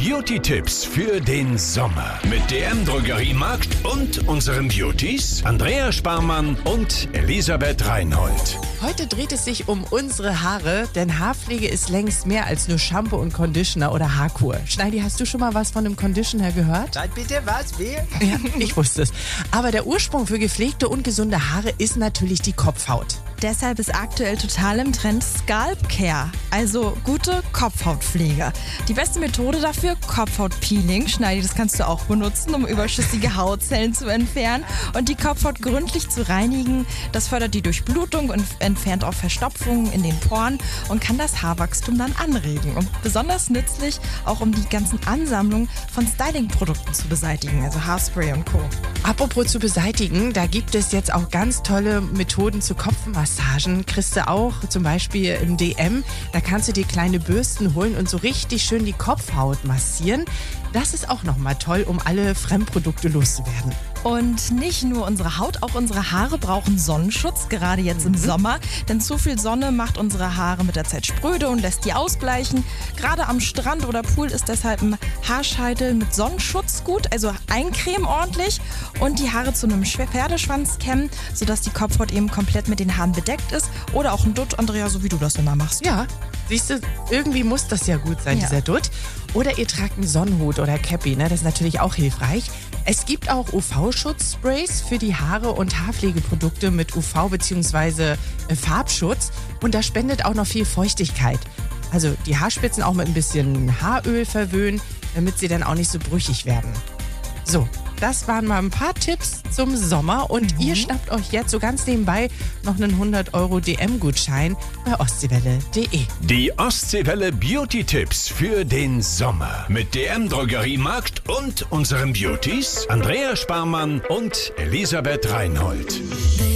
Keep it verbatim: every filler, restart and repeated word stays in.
Beauty-Tipps für den Sommer mit D M Drogeriemarkt und unseren Beauties Andrea Sparmann und Elisabeth Reinhold. Heute dreht es sich um unsere Haare, denn Haarpflege ist längst mehr als nur Shampoo und Conditioner oder Haarkur. Schneidi, hast du schon mal was von einem Conditioner gehört? Seid bitte, was? Wie? Ja, ich wusste es. Aber der Ursprung für gepflegte und gesunde Haare ist natürlich die Kopfhaut. Deshalb ist aktuell total im Trend Scalp Care, also gute Kopfhautpflege. Die beste Methode dafür, Kopfhautpeeling. Schneidi, das kannst du auch benutzen, um überschüssige Hautzellen zu entfernen und die Kopfhaut gründlich zu reinigen. Das fördert die Durchblutung und entfernt auch Verstopfungen in den Poren und kann das Haarwachstum dann anregen. Und besonders nützlich auch, um die ganzen Ansammlungen von Stylingprodukten zu beseitigen, also Haarspray und Co. Apropos zu beseitigen, da gibt es jetzt auch ganz tolle Methoden zu Kopfmassagen. Kriegst du auch zum Beispiel im D M. Da kannst du dir kleine Bürsten holen und so richtig schön die Kopfhaut massieren. Das ist auch nochmal toll, um alle Fremdprodukte loszuwerden. Und nicht nur unsere Haut, auch unsere Haare brauchen Sonnenschutz, gerade jetzt im Sommer. Denn zu viel Sonne macht unsere Haare mit der Zeit spröde und lässt die ausbleichen. Gerade am Strand oder Pool ist deshalb ein Haarscheitel mit Sonnenschutz gut, also eincremen ordentlich und die Haare zu einem Pferdeschwanz kämmen, sodass die Kopfhaut eben komplett mit den Haaren bedeckt ist. Oder auch ein Dutt, Andrea, so wie du das immer machst. Ja, siehst du, irgendwie muss das ja gut sein, Ja. dieser Dutt. Oder ihr tragt einen Sonnenhut oder Cappy, ne? Das ist natürlich auch hilfreich. Es gibt auch U V-Schutzsprays für die Haare und Haarpflegeprodukte mit U V- bzw. Farbschutz. Und das spendet auch noch viel Feuchtigkeit. Also die Haarspitzen auch mit ein bisschen Haaröl verwöhnen, damit sie dann auch nicht so brüchig werden. So, das waren mal ein paar Tipps zum Sommer und ihr schnappt euch jetzt so ganz nebenbei noch einen hundert Euro D M-Gutschein bei ostseewelle punkt de. Die Ostseewelle Beauty-Tipps für den Sommer mit D M Drogeriemarkt und unseren Beauties Andrea Sparmann und Elisabeth Reinhold.